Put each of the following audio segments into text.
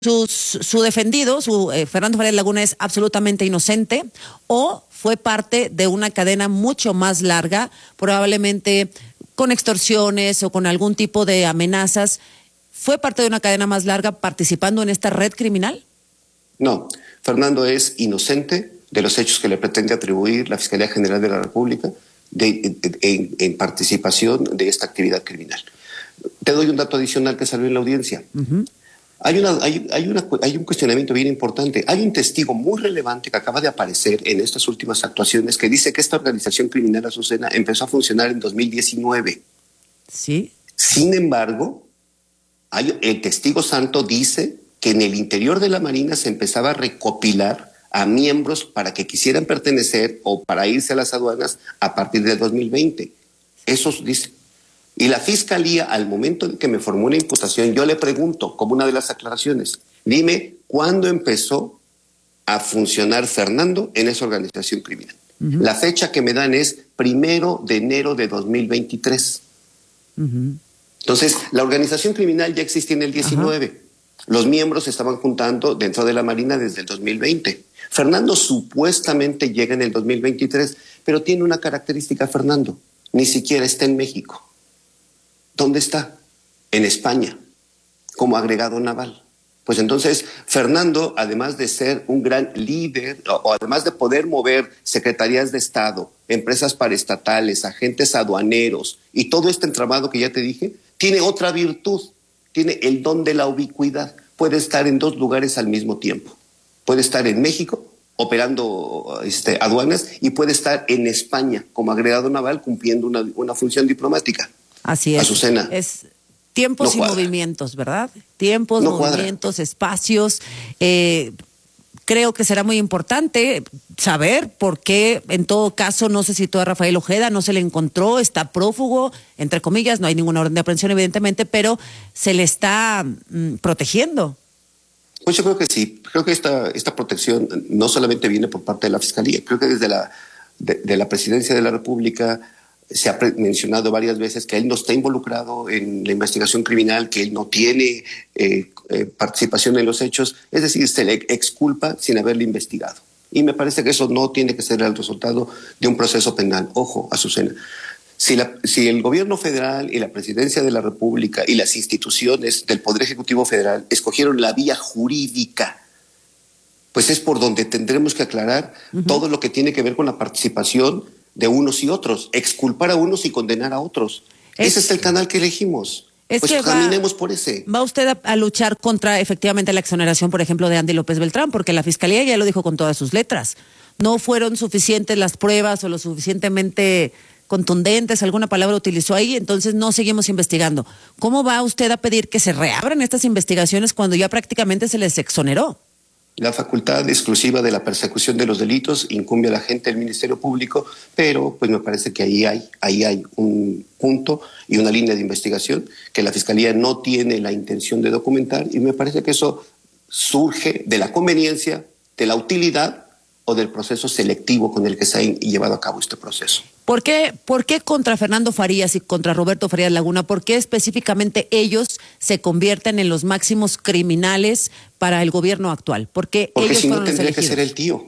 su defendido, Fernando Farías Laguna, es absolutamente inocente o fue parte de una cadena mucho más larga, probablemente con extorsiones o con algún tipo de amenazas. ¿Fue parte de una cadena más larga participando en esta red criminal? No, Fernando es inocente de los hechos que le pretende atribuir la Fiscalía General de la República en participación de esta actividad criminal. Te doy un dato adicional que salió en la audiencia. Uh-huh. Hay un cuestionamiento bien importante. Hay un testigo muy relevante que acaba de aparecer en estas últimas actuaciones que dice que esta organización criminal, Azucena, empezó a funcionar en 2019. Sí. Sin embargo, el testigo santo dice que en el interior de la Marina se empezaba a recopilar a miembros para que quisieran pertenecer o para irse a las aduanas a partir del 2020. Eso dice. Y la Fiscalía, al momento en que me formó una imputación, yo le pregunto, como una de las aclaraciones, dime cuándo empezó a funcionar Fernando en esa organización criminal. Uh-huh. La fecha que me dan es 1 de enero de 2023. Uh-huh. Entonces, la organización criminal ya existía en el 19. Uh-huh. Los miembros se estaban juntando dentro de la Marina desde el 2020. Fernando supuestamente llega en el 2023, pero tiene una característica, Fernando, ni siquiera está en México. ¿Dónde está? En España, como agregado naval. Pues entonces, Fernando, además de ser un gran líder, o además de poder mover secretarías de Estado, empresas paraestatales, agentes aduaneros y todo este entramado que ya te dije, tiene otra virtud, tiene el don de la ubicuidad. Puede estar en 2 lugares al mismo tiempo. Puede estar en México operando aduanas y puede estar en España como agregado naval cumpliendo una función diplomática. Así es. Azucena. Es tiempos y movimientos, ¿verdad? Tiempos, movimientos, espacios. Creo que será muy importante saber por qué, en todo caso, no se citó a Rafael Ojeda, no se le encontró, está prófugo, entre comillas, no hay ninguna orden de aprehensión, evidentemente, pero se le está protegiendo. Pues yo creo que sí. Creo que esta protección no solamente viene por parte de la Fiscalía, creo que desde la Presidencia de la República se ha mencionado varias veces que él no está involucrado en la investigación criminal, que él no tiene participación en los hechos, es decir, se le exculpa sin haberle investigado. Y me parece que eso no tiene que ser el resultado de un proceso penal. Ojo, Azucena, si el gobierno federal y la Presidencia de la República y las instituciones del Poder Ejecutivo Federal escogieron la vía jurídica, pues es por donde tendremos que aclarar todo lo que tiene que ver con la participación de unos y otros, exculpar a unos y condenar a otros. Ese es el canal que elegimos. Pues caminemos por ese. ¿Va usted a luchar contra efectivamente la exoneración, por ejemplo, de Andy López Beltrán? Porque la Fiscalía ya lo dijo con todas sus letras. No fueron suficientes las pruebas o lo suficientemente contundentes, alguna palabra utilizó ahí, entonces no seguimos investigando. ¿Cómo va usted a pedir que se reabran estas investigaciones cuando ya prácticamente se les exoneró? La facultad exclusiva de la persecución de los delitos incumbe a la gente del Ministerio Público, pero pues me parece que ahí hay un punto y una línea de investigación que la Fiscalía no tiene la intención de documentar, y me parece que eso surge de la conveniencia, de la utilidad o del proceso selectivo con el que se ha llevado a cabo este proceso. ¿Por qué contra Fernando Farías y contra Roberto Farías Laguna? ¿Por qué específicamente ellos se convierten en los máximos criminales para el gobierno actual? Porque ellos si no fueron tendría los que ser el tío.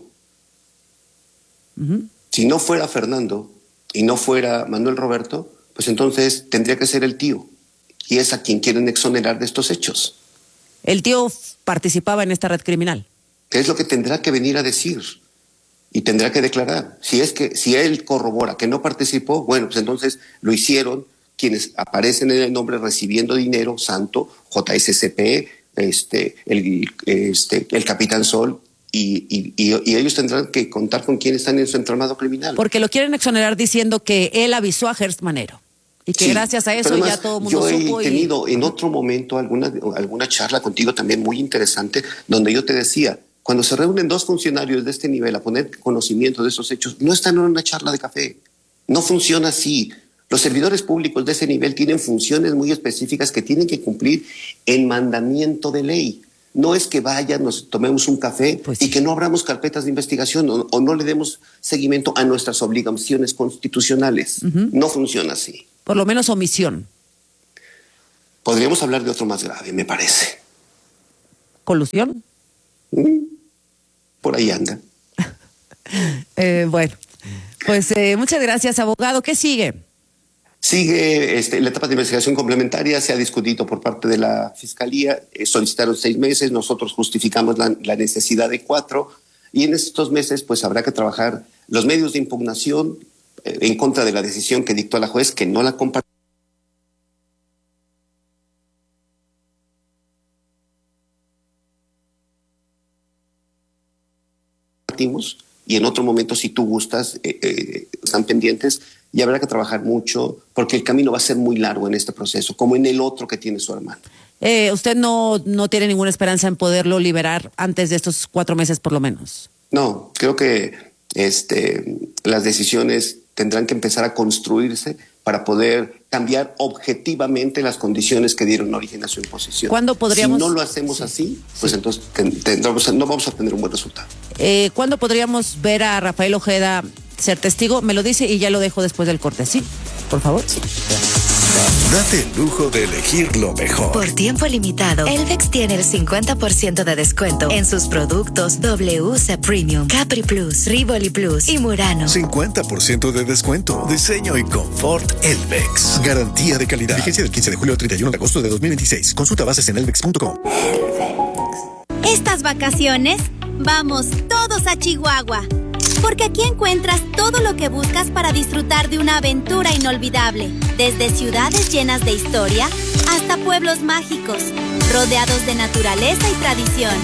Uh-huh. Si no fuera Fernando y no fuera Manuel Roberto, pues entonces tendría que ser el tío. Y es a quien quieren exonerar de estos hechos. ¿El tío participaba en esta red criminal? Es lo que tendrá que venir a decir. Y tendrá que declarar. Si él corrobora que no participó, bueno, pues entonces lo hicieron quienes aparecen en el nombre recibiendo dinero, Santo, JSCP, el Capitán Sol, y ellos tendrán que contar con quienes están en su entramado criminal. Porque lo quieren exonerar diciendo que él avisó a Gertz Manero. Y que gracias a eso además, ya todo el mundo supo. Yo he tenido en otro momento alguna charla contigo también muy interesante, donde yo te decía, cuando se reúnen 2 funcionarios de este nivel a poner conocimiento de esos hechos, no están en una charla de café. No funciona así. Los servidores públicos de ese nivel tienen funciones muy específicas que tienen que cumplir en mandamiento de ley. No es que vayan, nos tomemos un café y que no abramos carpetas de investigación o no le demos seguimiento a nuestras obligaciones constitucionales. Uh-huh. No funciona así. Por lo menos omisión. Podríamos hablar de otro más grave, me parece. ¿Colusión? Por ahí anda. Bueno, pues muchas gracias, abogado. ¿Qué sigue? Sigue la etapa de investigación complementaria, se ha discutido por parte de la Fiscalía, solicitaron 6 meses, nosotros justificamos la necesidad de 4, y en estos meses pues habrá que trabajar los medios de impugnación en contra de la decisión que dictó la juez, que no la compartimos. Y en otro momento, si tú gustas, están pendientes, y habrá que trabajar mucho porque el camino va a ser muy largo en este proceso, como en el otro que tiene su hermano. ¿Usted no tiene ninguna esperanza en poderlo liberar antes de estos 4 meses por lo menos? No, creo que las decisiones tendrán que empezar a construirse para poder cambiar objetivamente las condiciones que dieron origen a su imposición. ¿Cuándo podríamos? Si no lo hacemos así, pues entonces no vamos a tener un buen resultado. ¿Cuándo podríamos ver a Rafael Ojeda ser testigo? Me lo dice y ya lo dejo después del corte. ¿Sí? Por favor. Sí. Date el lujo de elegir lo mejor. Por tiempo limitado, Elvex tiene el 50% de descuento en sus productos WC Premium, Capri Plus, Rivoli Plus y Murano. 50% de descuento. Diseño y confort Elvex. Garantía de calidad. Vigencia del 15 de julio al 31 de agosto de 2026. Consulta bases en elvex.com. Estas vacaciones, vamos todos a Chihuahua. Porque aquí encuentras todo lo que buscas para disfrutar de una aventura inolvidable. Desde ciudades llenas de historia hasta pueblos mágicos, rodeados de naturaleza y tradición.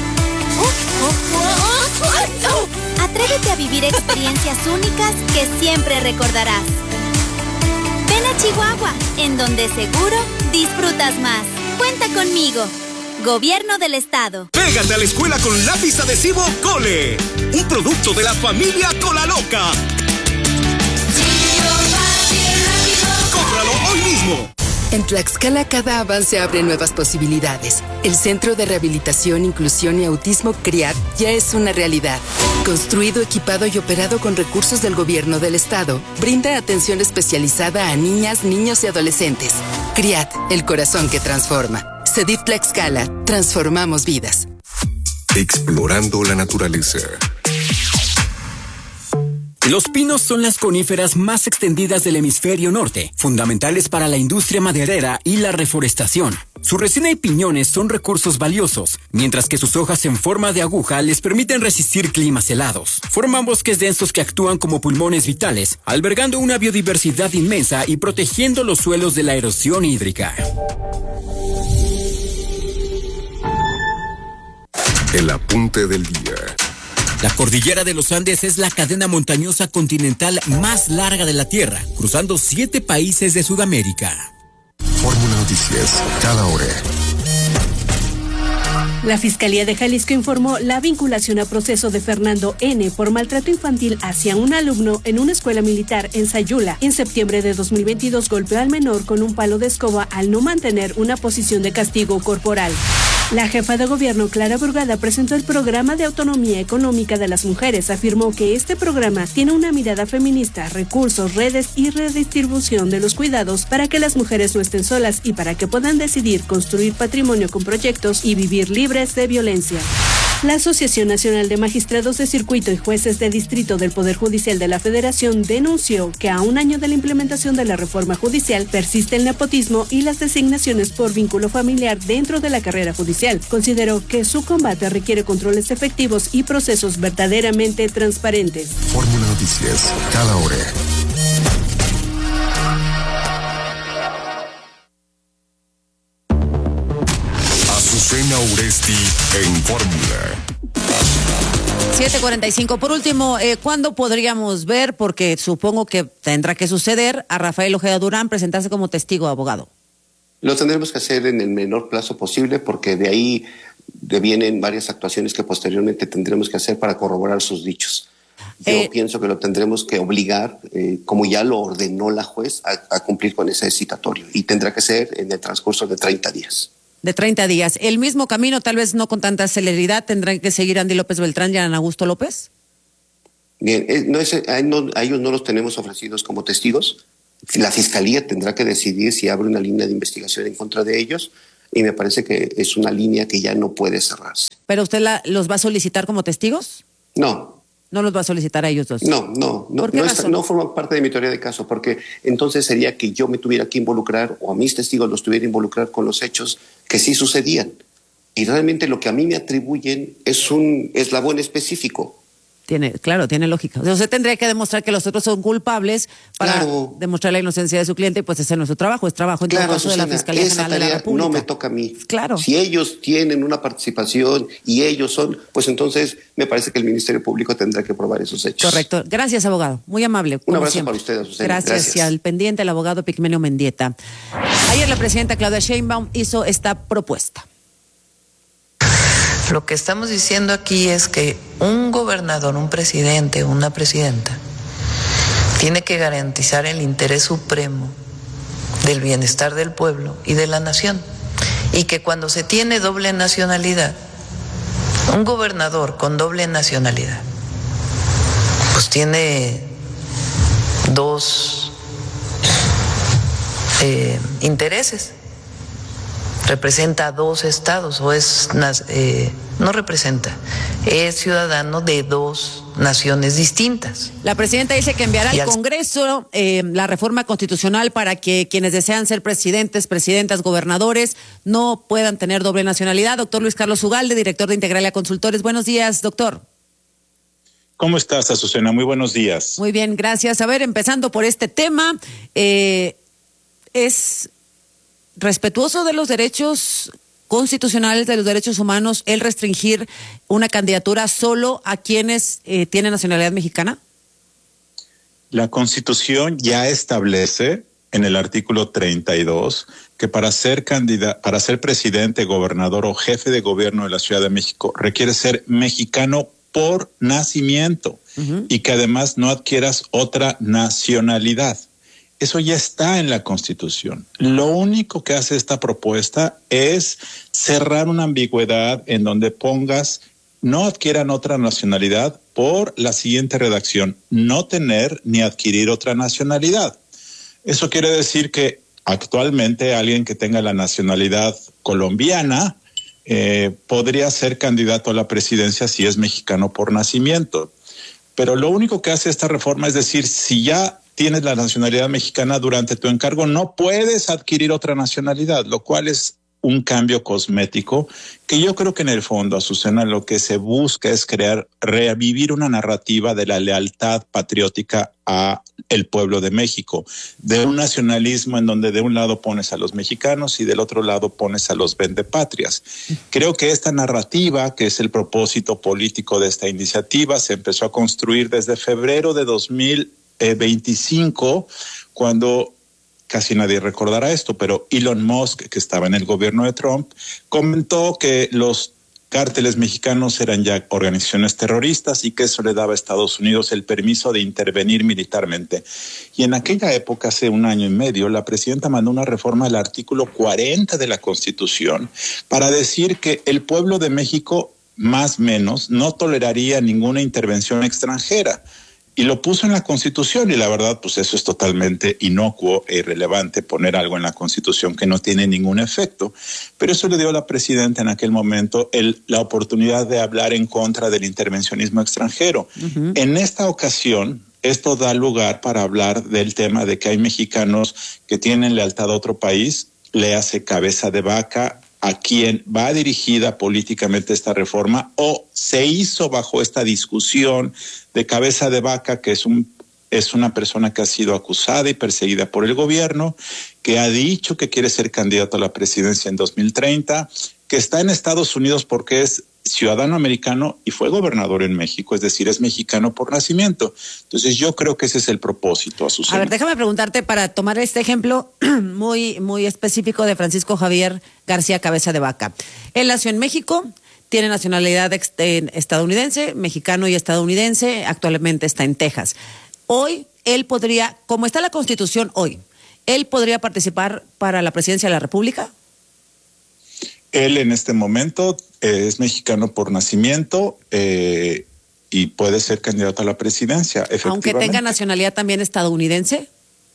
Atrévete a vivir experiencias únicas que siempre recordarás. Ven a Chihuahua, en donde seguro disfrutas más. Cuenta conmigo. Gobierno del Estado. Pégate a la escuela con lápiz adhesivo Cole, un producto de la familia Colaloca. ¡Cómpralo hoy mismo! En Tlaxcala cada avance abre nuevas posibilidades. El Centro de Rehabilitación, Inclusión y Autismo CRIAT ya es una realidad. Construido, equipado y operado con recursos del Gobierno del Estado, brinda atención especializada a niñas, niños y adolescentes. CRIAT, el corazón que transforma. CEDIF Tlaxcala, transformamos vidas. Explorando la naturaleza. Los pinos son las coníferas más extendidas del hemisferio norte, fundamentales para la industria maderera y la reforestación. Su resina y piñones son recursos valiosos, mientras que sus hojas en forma de aguja les permiten resistir climas helados. Forman bosques densos que actúan como pulmones vitales, albergando una biodiversidad inmensa y protegiendo los suelos de la erosión hídrica. El apunte del día. La cordillera de los Andes es la cadena montañosa continental más larga de la Tierra, cruzando 7 países de Sudamérica. Fórmula Noticias, cada hora. La Fiscalía de Jalisco informó la vinculación a proceso de Fernando N. por maltrato infantil hacia un alumno en una escuela militar en Sayula. En septiembre de 2022 golpeó al menor con un palo de escoba al no mantener una posición de castigo corporal. La jefa de gobierno, Clara Brugada, presentó el programa de autonomía económica de las mujeres. Afirmó que este programa tiene una mirada feminista, recursos, redes y redistribución de los cuidados para que las mujeres no estén solas y para que puedan decidir construir patrimonio con proyectos y vivir libres de violencia. La Asociación Nacional de Magistrados de Circuito y Jueces de Distrito del Poder Judicial de la Federación denunció que a un año de la implementación de la reforma judicial persiste el nepotismo y las designaciones por vínculo familiar dentro de la carrera judicial. Consideró que su combate requiere controles efectivos y procesos verdaderamente transparentes. Fórmula Noticias, cada hora. Azucena Uresti en Fórmula. 7:45. Por último, ¿cuándo podríamos ver, porque supongo que tendrá que suceder, a Rafael Ojeda Durán presentarse como testigo abogado? Lo tendremos que hacer en el menor plazo posible porque de ahí devienen varias actuaciones que posteriormente tendremos que hacer para corroborar sus dichos. Yo pienso que lo tendremos que obligar, como ya lo ordenó la juez, a cumplir con ese citatorio y tendrá que ser en el transcurso de 30 días. De 30 días. ¿El mismo camino, tal vez no con tanta celeridad, tendrán que seguir Andy López Beltrán y Ana Augusto López? Bien, a ellos no los tenemos ofrecidos como testigos. La Fiscalía tendrá que decidir si abre una línea de investigación en contra de ellos. y me parece que es una línea que ya no puede cerrarse. ¿Pero usted los va a solicitar como testigos? No. ¿No los va a solicitar a ellos dos? No forma parte de mi teoría de caso, porque entonces sería que yo me tuviera que involucrar o a mis testigos los tuviera que involucrar con los hechos que sí sucedían. Y realmente lo que a mí me atribuyen es un eslabón específico. Tiene lógica. O sea, usted tendría que demostrar que los otros son culpables para demostrar la inocencia de su cliente, y pues ese no es su trabajo, es trabajo en todo caso de la Fiscalía General de la República. No me toca a mí. Claro. Si ellos tienen una participación y ellos son, pues entonces me parece que el Ministerio Público tendrá que probar esos hechos. Correcto. Gracias, abogado. Muy amable. Un abrazo siempre. para ustedes, Azucena. Gracias. Y al pendiente, el abogado Pigmenio Mendieta. Ayer la presidenta Claudia Sheinbaum hizo esta propuesta. Lo que estamos diciendo aquí es que un gobernador, un presidente, una presidenta, tiene que garantizar el interés supremo del bienestar del pueblo y de la nación. Y que cuando se tiene doble nacionalidad, un gobernador con doble nacionalidad, pues tiene dos intereses. Representa a dos estados o no representa, es ciudadano de dos naciones distintas. La presidenta dice que enviará al Congreso la reforma constitucional para que quienes desean ser presidentes, presidentas, gobernadores no puedan tener doble nacionalidad. Doctor Luis Carlos Ugalde, director de Integralia Consultores. Buenos días, doctor. ¿Cómo estás, Azucena? Muy buenos días. Muy bien, gracias. A ver, empezando por este tema, es respetuoso de los derechos constitucionales, de los derechos humanos, el restringir una candidatura solo a quienes tienen nacionalidad mexicana? La Constitución ya establece en el artículo 32 que para ser presidente, gobernador o jefe de gobierno de la Ciudad de México requiere ser mexicano por nacimiento y que además no adquieras otra nacionalidad. Eso ya está en la Constitución. Lo único que hace esta propuesta es cerrar una ambigüedad en donde pongas no adquieran otra nacionalidad por la siguiente redacción: no tener ni adquirir otra nacionalidad. Eso quiere decir que actualmente alguien que tenga la nacionalidad colombiana podría ser candidato a la presidencia si es mexicano por nacimiento. Pero lo único que hace esta reforma es decir, si ya tienes la nacionalidad mexicana durante tu encargo, no puedes adquirir otra nacionalidad, lo cual es un cambio cosmético que yo creo que en el fondo, Azucena, lo que se busca es revivir una narrativa de la lealtad patriótica a el pueblo de México, de un nacionalismo en donde de un lado pones a los mexicanos y del otro lado pones a los vendepatrias. Creo que esta narrativa, que es el propósito político de esta iniciativa, se empezó a construir desde febrero de 2025, cuando casi nadie recordará esto, pero Elon Musk, que estaba en el gobierno de Trump, comentó que los cárteles mexicanos eran ya organizaciones terroristas y que eso le daba a Estados Unidos el permiso de intervenir militarmente. Y en aquella época, hace 1 año y medio, la presidenta mandó una reforma al artículo 40 de la Constitución para decir que el pueblo de México, más o menos, no toleraría ninguna intervención extranjera. Y lo puso en la Constitución, y la verdad, pues eso es totalmente inocuo e irrelevante, poner algo en la Constitución que no tiene ningún efecto. Pero eso le dio a la presidenta en aquel momento la oportunidad de hablar en contra del intervencionismo extranjero. En esta ocasión, esto da lugar para hablar del tema de que hay mexicanos que tienen lealtad a otro país, le hace cabeza de vaca a quien va dirigida políticamente esta reforma, o se hizo bajo esta discusión de cabeza de vaca, que es una persona que ha sido acusada y perseguida por el gobierno, que ha dicho que quiere ser candidato a la presidencia en 2030, que está en Estados Unidos porque es ciudadano americano y fue gobernador en México, es decir, es mexicano por nacimiento. Entonces yo creo que ese es el propósito, Azucena. A ver, déjame preguntarte, para tomar este ejemplo muy, muy específico de Francisco Javier García Cabeza de Vaca. Él nació en México, tiene nacionalidad estadounidense, mexicano y estadounidense, actualmente está en Texas. Hoy él podría, como está la Constitución hoy, ¿él podría participar para la presidencia de la República? Él en este momento es mexicano por nacimiento y puede ser candidato a la presidencia, efectivamente. ¿Aunque tenga nacionalidad también estadounidense?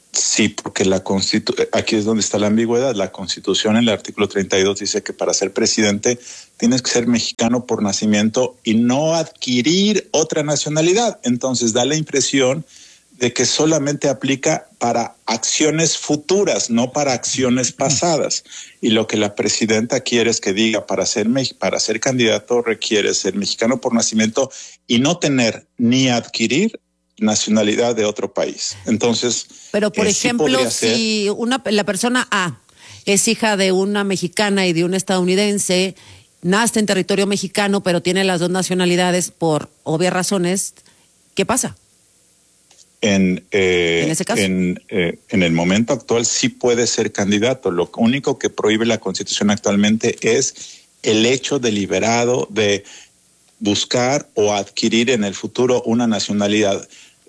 Sí, porque aquí es donde está la ambigüedad. La Constitución en el artículo 32 dice que para ser presidente tienes que ser mexicano por nacimiento y no adquirir otra nacionalidad. Entonces da la impresión de que solamente aplica para acciones futuras, no para acciones pasadas. Y lo que la presidenta quiere es que diga, para ser candidato requiere ser mexicano por nacimiento y no tener ni adquirir nacionalidad de otro país. Entonces, pero por ejemplo, si la persona A es hija de una mexicana y de un estadounidense, nace en territorio mexicano, pero tiene las dos nacionalidades por obvias razones, ¿qué pasa? En ese caso, en el momento actual sí puede ser candidato. Lo único que prohíbe la Constitución actualmente es el hecho deliberado de buscar o adquirir en el futuro una nacionalidad.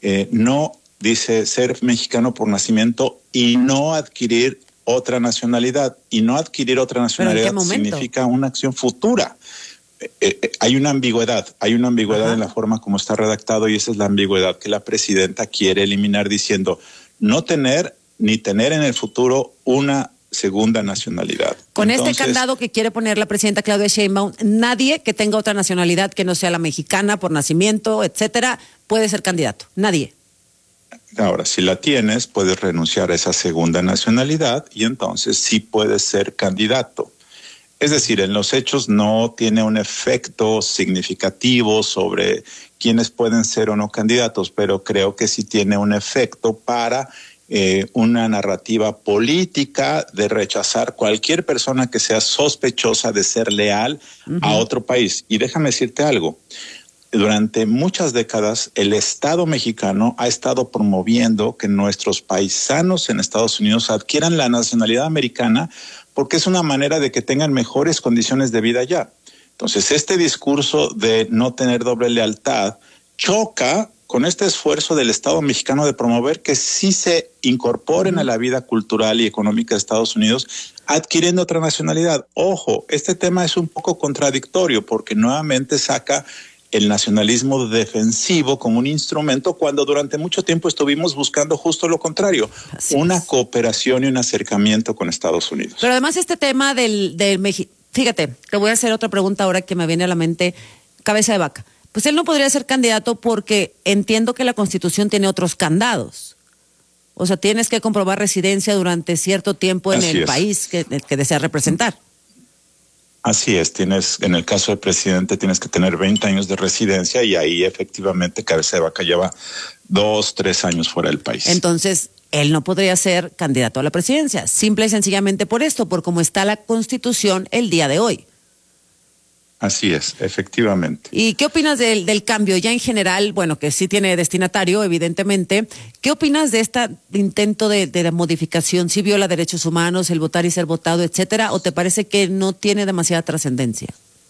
No dice ser mexicano por nacimiento y no adquirir otra nacionalidad. Y no adquirir otra nacionalidad significa una acción futura. Hay una ambigüedad en la forma como está redactado, y esa es la ambigüedad que la presidenta quiere eliminar, diciendo no tener ni tener en el futuro una segunda nacionalidad. Con este candado que quiere poner la presidenta Claudia Sheinbaum, nadie que tenga otra nacionalidad que no sea la mexicana por nacimiento, etcétera, puede ser candidato. Nadie. Ahora, si la tienes, puedes renunciar a esa segunda nacionalidad y entonces sí puedes ser candidato. Es decir, en los hechos no tiene un efecto significativo sobre quiénes pueden ser o no candidatos, pero creo que sí tiene un efecto para una narrativa política de rechazar cualquier persona que sea sospechosa de ser leal a otro país. Y déjame decirte algo. Durante muchas décadas, el Estado mexicano ha estado promoviendo que nuestros paisanos en Estados Unidos adquieran la nacionalidad americana porque es una manera de que tengan mejores condiciones de vida allá. Entonces, este discurso de no tener doble lealtad choca con este esfuerzo del Estado mexicano de promover que sí se incorporen a la vida cultural y económica de Estados Unidos adquiriendo otra nacionalidad. Ojo, este tema es un poco contradictorio porque nuevamente saca el nacionalismo defensivo como un instrumento cuando durante mucho tiempo estuvimos buscando justo lo contrario, una cooperación y un acercamiento con Estados Unidos. Pero además este tema del México, fíjate, te voy a hacer otra pregunta ahora que me viene a la mente, cabeza de vaca. Pues él no podría ser candidato porque entiendo que la Constitución tiene otros candados. O sea, tienes que comprobar residencia durante cierto tiempo en el país que deseas representar. Así es, en el caso del presidente tienes que tener 20 años de residencia y ahí efectivamente cabeza de vaca lleva 2-3 años fuera del país. Entonces, él no podría ser candidato a la presidencia, simple y sencillamente por esto, por cómo está la Constitución el día de hoy. Así es, efectivamente. ¿Y qué opinas del cambio ya en general? Bueno, que sí tiene destinatario, evidentemente. ¿Qué opinas de este intento de la modificación? ¿Sí viola derechos humanos, el votar y ser votado, etcétera? ¿O te parece que no tiene demasiada trascendencia?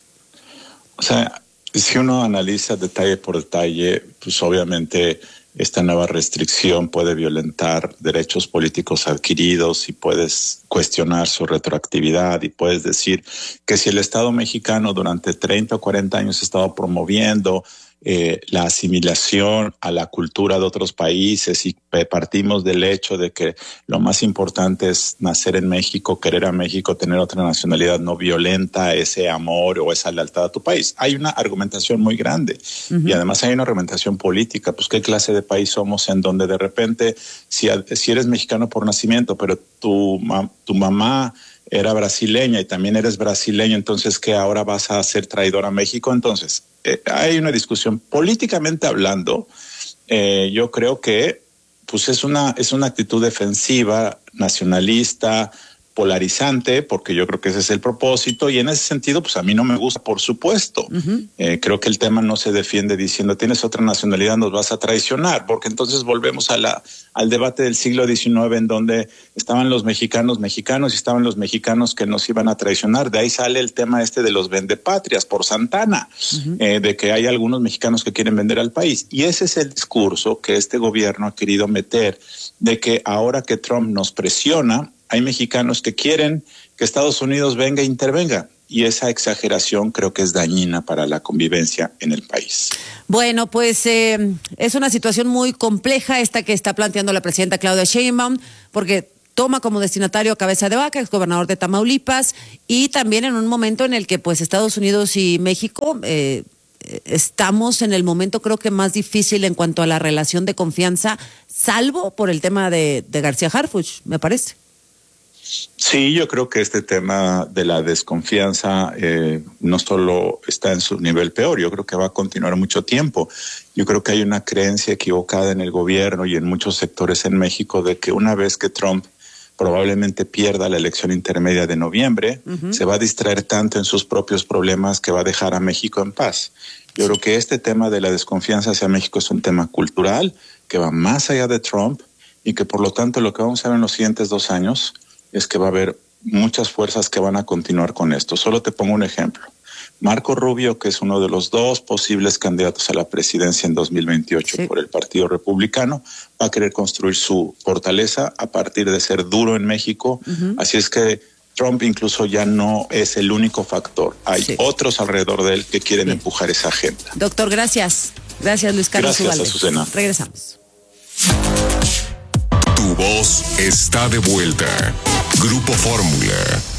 O sea, si uno analiza detalle por detalle, pues obviamente esta nueva restricción puede violentar derechos políticos adquiridos y puedes cuestionar su retroactividad y puedes decir que si el Estado mexicano durante 30 o 40 años ha estado promoviendo la asimilación a la cultura de otros países y partimos del hecho de que lo más importante es nacer en México, querer a México, tener otra nacionalidad, no violenta ese amor o esa lealtad a tu país. Hay una argumentación muy grande y además hay una argumentación política. Pues qué clase de país somos en donde de repente si eres mexicano por nacimiento, pero tu mamá era brasileña y también eres brasileño, entonces que ahora vas a ser traidor a México. Entonces hay una discusión políticamente hablando. Yo creo que pues es una actitud defensiva, nacionalista, polarizante, porque yo creo que ese es el propósito y en ese sentido pues a mí no me gusta, por supuesto. Creo que el tema no se defiende diciendo tienes otra nacionalidad, nos vas a traicionar, porque entonces volvemos al debate del siglo XIX en donde estaban los mexicanos y estaban los mexicanos que nos iban a traicionar. De ahí sale el tema de los vendepatrias por Santana, de que hay algunos mexicanos que quieren vender al país. Y ese es el discurso que este gobierno ha querido meter, de que ahora que Trump nos presiona, hay mexicanos que quieren que Estados Unidos venga e intervenga. y esa exageración creo que es dañina para la convivencia en el país. Bueno, pues es una situación muy compleja esta que está planteando la presidenta Claudia Sheinbaum, porque toma como destinatario a Cabeza de Vaca, exgobernador de Tamaulipas, y también en un momento en el que pues Estados Unidos y México estamos en el momento creo que más difícil en cuanto a la relación de confianza, salvo por el tema de García Harfuch, me parece. Sí, yo creo que este tema de la desconfianza no solo está en su nivel peor, yo creo que va a continuar mucho tiempo. Yo creo que hay una creencia equivocada en el gobierno y en muchos sectores en México de que una vez que Trump probablemente pierda la elección intermedia de noviembre, se va a distraer tanto en sus propios problemas que va a dejar a México en paz. Yo creo que este tema de la desconfianza hacia México es un tema cultural que va más allá de Trump y que por lo tanto lo que vamos a ver en los siguientes 2 años es que va a haber muchas fuerzas que van a continuar con esto. Solo te pongo un ejemplo. Marco Rubio, que es uno de los 2 posibles candidatos a la presidencia en 2028 por el Partido Republicano, va a querer construir su fortaleza a partir de ser duro en México. Así es que Trump incluso ya no es el único factor. Hay otros alrededor de él que quieren empujar esa agenda. Doctor, gracias. Gracias, Luis Carlos Gracias, Ugalde. Azucena. Regresamos. Tu voz está de vuelta. Grupo Fórmula.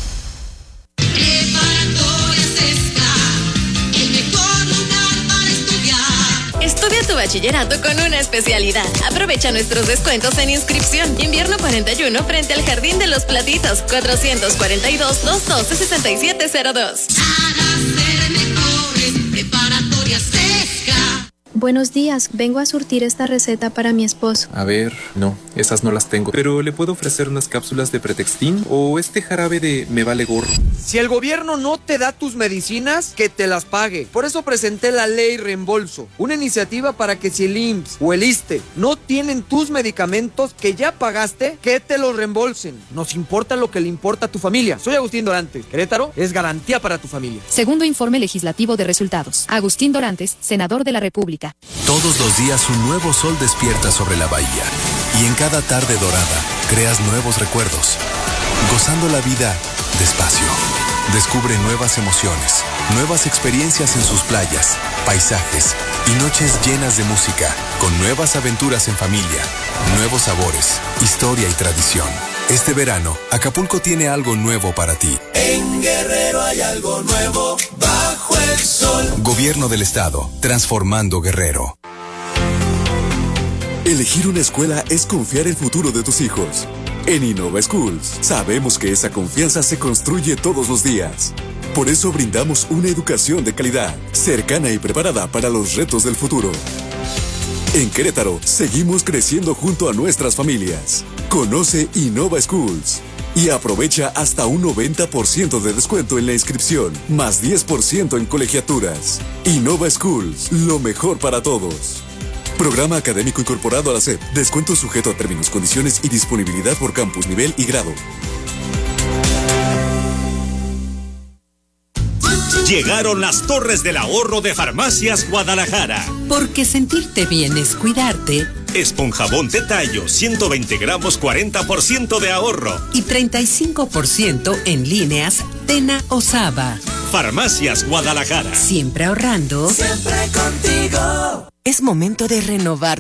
Estudia tu bachillerato con una especialidad. Aprovecha nuestros descuentos en inscripción. Invierno 41 frente al Jardín de los Platitos. 442-212-6702. Buenos días, vengo a surtir esta receta para mi esposo. A ver, no, esas no las tengo. Pero ¿le puedo ofrecer unas cápsulas de Pretextin o este jarabe de Me Vale Gorro? Si el gobierno no te da tus medicinas, que te las pague. Por eso presenté la ley reembolso, una iniciativa para que si el IMSS o el ISSSTE no tienen tus medicamentos que ya pagaste, que te los reembolsen. Nos importa lo que le importa a tu familia. Soy Agustín Dorantes. Querétaro es garantía para tu familia. Segundo informe legislativo de resultados. Agustín Dorantes, senador de la República. Todos los días un nuevo sol despierta sobre la bahía y en cada tarde dorada creas nuevos recuerdos. Gozando la vida despacio. Descubre nuevas emociones, nuevas experiencias en sus playas, paisajes y noches llenas de música, con nuevas aventuras en familia, nuevos sabores, historia y tradición. Este verano, Acapulco tiene algo nuevo para ti. En Guerrero hay algo nuevo bajo el sol. Gobierno del Estado, transformando Guerrero. Elegir una escuela es confiar el futuro de tus hijos. En Innova Schools, sabemos que esa confianza se construye todos los días. Por eso brindamos una educación de calidad, cercana y preparada para los retos del futuro. En Querétaro, seguimos creciendo junto a nuestras familias. Conoce Innova Schools y aprovecha hasta un 90% de descuento en la inscripción, más 10% en colegiaturas. Innova Schools, lo mejor para todos. Programa académico incorporado a la SEP. Descuento sujeto a términos, condiciones y disponibilidad por campus, nivel y grado. Llegaron las Torres del Ahorro de Farmacias Guadalajara. Porque sentirte bien es cuidarte. Esponjabón de tallo, 120 gramos, 40% de ahorro. Y 35% en líneas Tena o Saba. Farmacias Guadalajara. Siempre ahorrando. Siempre contigo. Es momento de renovar